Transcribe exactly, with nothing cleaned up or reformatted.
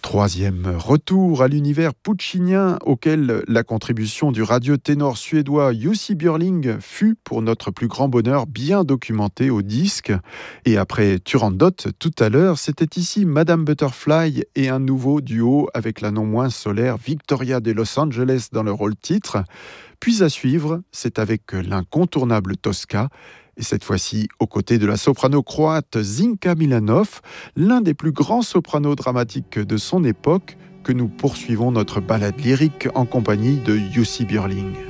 Troisième retour à l'univers puccinien auquel la contribution du radioténor suédois Jussi Björling fut, pour notre plus grand bonheur, bien documentée au disque. Et après Turandot tout à l'heure, c'était ici Madame Butterfly et un nouveau duo avec la non moins solaire Victoria de Los Angeles dans le rôle titre. Puis à suivre, c'est avec l'incontournable Tosca, et cette fois-ci aux côtés de la soprano croate Zinka Milanov, l'un des plus grands sopranos dramatiques de son époque, que nous poursuivons notre balade lyrique en compagnie de Jussi Björling.